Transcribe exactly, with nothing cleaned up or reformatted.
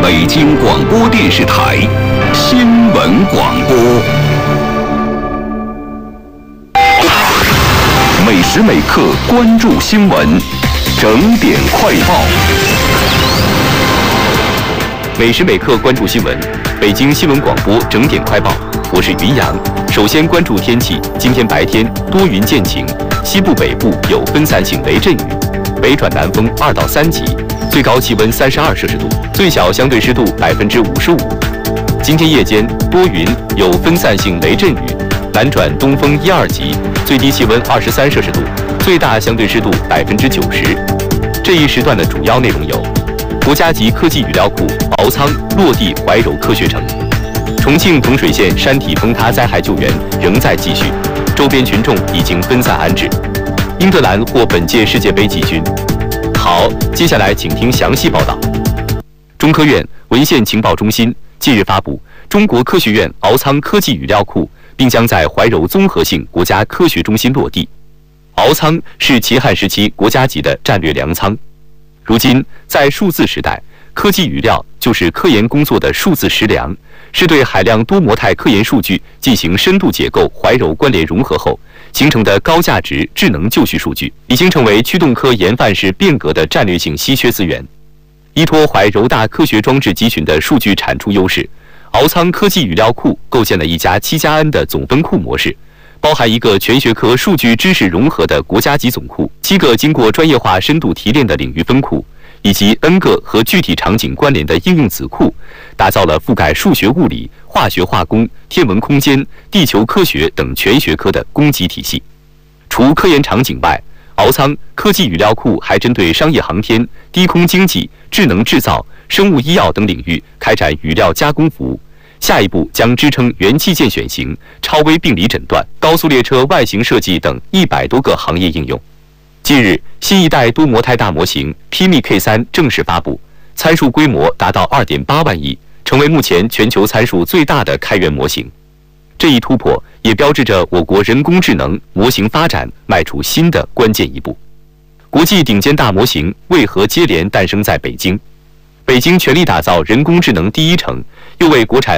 北京广播电视台新闻广播，每时每刻关注新闻，整点快报。每时每刻关注新闻，北京新闻广播整点快报，我是云阳。首先关注天气，今天白天多云见晴，西部北部有分散性雷阵雨，北转南风二到三级，最高气温三十二摄氏度，最小相对湿度百分之五十五。今天夜间多云，有分散性雷阵雨，南转东风一二级，最低气温二十三摄氏度，最大相对湿度百分之九十。这一时段的主要内容有：国家级科技语料库敖仓落地怀柔科学城，重庆彭水县山体崩塌灾害救援仍在继续，周边群众已经分散安置。英格兰获本届世界杯季军。好，接下来请听详细报道。中科院文献情报中心近日发布中国科学院敖仓科技语料库，并将在怀柔综合性国家科学中心落地。敖仓是秦汉时期国家级的战略粮仓。如今，在数字时代，科技语料就是科研工作的数字食粮，是对海量多模态科研数据进行深度解构、怀柔关联融合后形成的高价值智能就绪数据，已经成为驱动科研范式变革的战略性稀缺资源。依托怀柔大科学装置集群的数据产出优势，敖仓科技语料库构建了一家七加 N 的总分库模式，包含一个全学科数据知识融合的国家级总库，七个经过专业化深度提炼的领域分库，以及 N 个和具体场景关联的应用子库，打造了覆盖数学、物理、化学、化工、天文空间、地球科学等全学科的供给体系。除科研场景外，敖仓科技语料库还针对商业航天、低空经济、智能制造、生物医药等领域开展语料加工服务。下一步将支撑元器件选型、超微病理诊断、高速列车外形设计等一百多个行业应用。近日，新一代多模态大模型 P M I K 三 正式发布，参数规模达到 二点八万亿，成为目前全球参数最大的开源模型。这一突破也标志着我国人工智能模型发展迈出新的关键一步。国际顶尖大模型为何接连诞生在北京？北京全力打造人工智能第一城，又为国产